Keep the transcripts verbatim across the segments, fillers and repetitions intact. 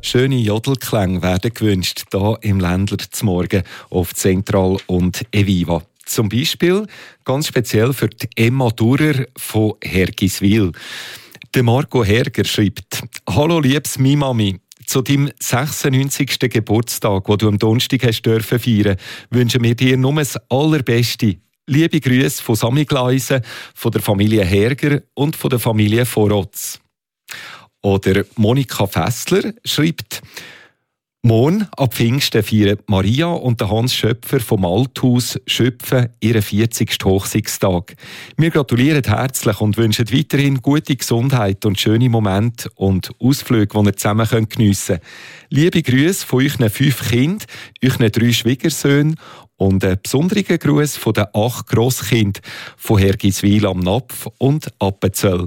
Schöne Jodelklänge werden gewünscht, hier im Ländler zum Morgen auf Zentral und Eviva. Zum Beispiel ganz speziell für die Emma Durer von Hergiswil. Der Marco Herger schreibt: «Hallo liebes Mimami, zu deinem sechsundneunzigsten Geburtstag, den du am Donnerstag hast dürfen feiern, wünschen wir dir nur das Allerbeste. Liebe Grüße von Sami Gleisen, von der Familie Herger und von der Familie Vorotz.» Oder Monika Fessler schreibt: «Morgen ab Pfingsten feiern Maria und Hans Schöpfer vom Althaus Schöpfen ihren vierzigsten Hochzeitstag. Wir gratulieren herzlich und wünschen weiterhin gute Gesundheit und schöne Momente und Ausflüge, die ihr zusammen geniessen könnt. Liebe Grüße von euren fünf Kindern, euren drei Schwiegersöhnen und einen besonderen Gruß von den acht Grosskindern von Hergiswil am Napf und Appenzell.»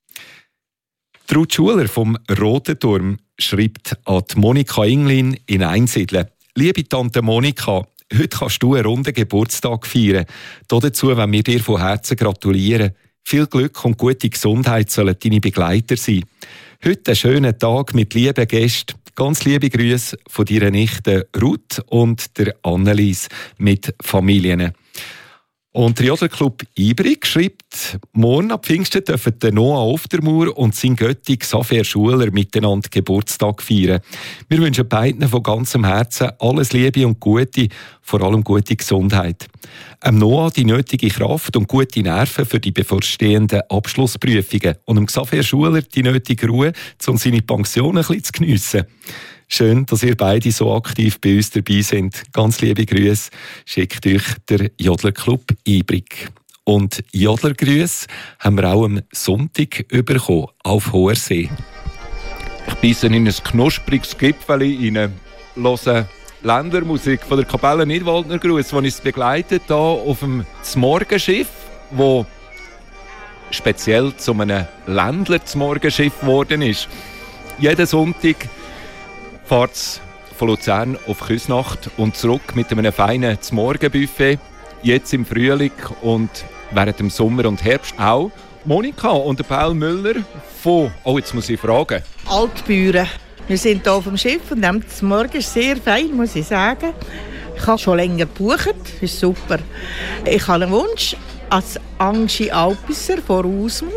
Ruth Schuler vom Roten Turm schreibt an die Monika Inglin in Einsiedeln: «Liebe Tante Monika, heute kannst du einen runden Geburtstag feiern. Dazu wollen wir dir von Herzen gratulieren. Viel Glück und gute Gesundheit sollen deine Begleiter sein. Heute einen schönen Tag mit lieben Gästen. Ganz liebe Grüße von deiner Nichte Ruth und der Annelies mit Familien.» Und der Jodelclub Ibrig schreibt: «Morgen ab Pfingsten dürfen der Noah Oftermoor und sein Götti Xaver Schuler miteinander Geburtstag feiern. Wir wünschen beiden von ganzem Herzen alles Liebe und Gute, vor allem gute Gesundheit. Am Noah die nötige Kraft und gute Nerven für die bevorstehenden Abschlussprüfungen und dem Xaver Schuler die nötige Ruhe, um seine Pension ein bisschen zu geniessen. Schön, dass ihr beide so aktiv bei uns dabei sind. Ganz liebe Grüße schickt euch der Jodlerclub Ibrig.» Und Jodlergrüße haben wir auch am Sonntag bekommen, auf Hoher See. Ich beisse in ein knuspriges Gipfel rein, höre Ländlermusik von der Kapelle Nidwaldner Gruß, die uns begleitet hier auf dem Zmorgenschiff, das speziell zu einem Ländler-Zmorgenschiff geworden ist. Jeden Sonntag fährt es von Luzern auf Küsnacht und zurück mit einem feinen Zmorgenbuffet. Jetzt im Frühling und während dem Sommer und Herbst auch. Monika und der Paul Müller von, oh jetzt muss ich fragen. Altbüren. Wir sind hier auf dem Schiff und nehmen das Morgen sehr fein, muss ich sagen. Ich habe schon länger gebucht, das ist super. Ich habe einen Wunsch als Angie Alpisser von Usmu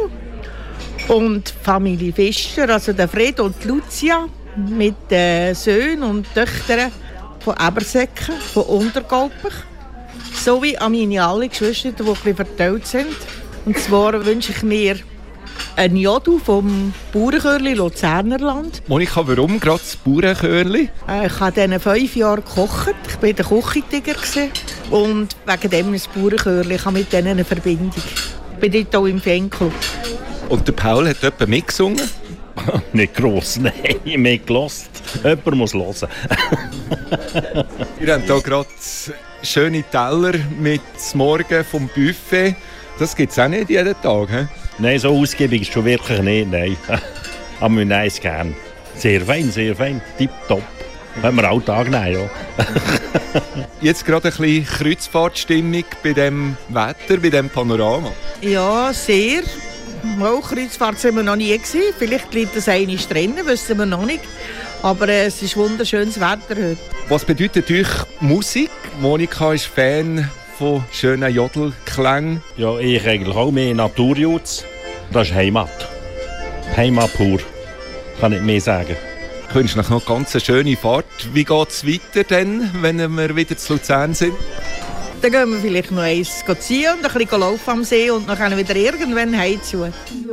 und Familie Fischer, also der Fred und die Lucia, mit den Söhnen und Töchtern von Ebersäcken, von Untergolpich, sowie an meine alle Geschwister, die ein bisschen verteilt sind. Und zwar wünsche ich mir ein Jodel vom Bauernchörli Luzernerland. Monika, warum gerade das Bauernchörli? Äh, ich habe in fünf Jahren gekocht. Ich war der Küchentiger und wegen dem ein Bauernchörli. Ich habe mit denen eine Verbindung. Ich bin dort auch im Fanclub. Und der Paul hat jemand mitgesungen? Nicht gross, nein, mehr gelost. Jemand muss hören. Ihr habt hier gerade schöne Teller mit Morgen vom Buffet. Das gibt es auch nicht jeden Tag, he? Nein, so ausgiebig ist schon wirklich nicht, nein. Aber wir nehmen es gerne. Sehr fein, sehr fein, tipptopp. Können wir auch Tag nehmen, ja. Jetzt gerade ein bisschen Kreuzfahrtstimmung bei diesem Wetter, bei diesem Panorama. Ja, sehr. Mal Kreuzfahrt sind wir noch nie gewesen. Vielleicht liegt das einmal drin, wissen wir noch nicht. Aber äh, es ist wunderschönes Wetter heute. Was bedeutet euch Musik? Monika ist Fan von schönen Jodelklängen. Ja, ich eigentlich auch mehr Naturjutz. Das ist Heimat. Heimat pur. Kann nicht mehr sagen. Ich wünsche euch noch ganz eine schöne Fahrt. Wie geht es weiter denn, wenn wir wieder zu Luzern sind? Dann gehen wir vielleicht noch eins ziehen und ein bisschen laufen am See und dann wieder irgendwann heimzu.